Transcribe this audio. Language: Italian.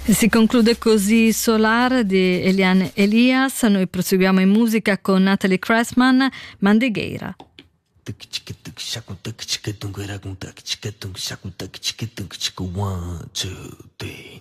Si conclude così Solar di Eliane Elias. Noi proseguiamo in musica con Natalie Cressman, Mandigueira. 1, 2, 3